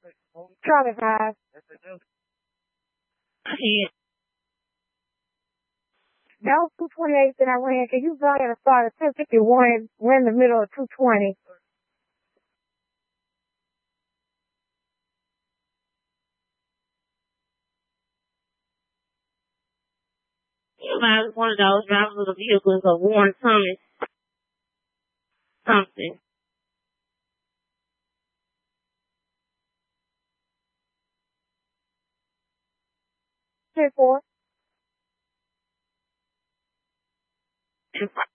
Charlie 5. Yeah. That was 228 that I ran. Can you go ahead and start at 1051 we're in the middle of 220? One of those drivers of the vehicles of Warren Thomas something. 10-4. And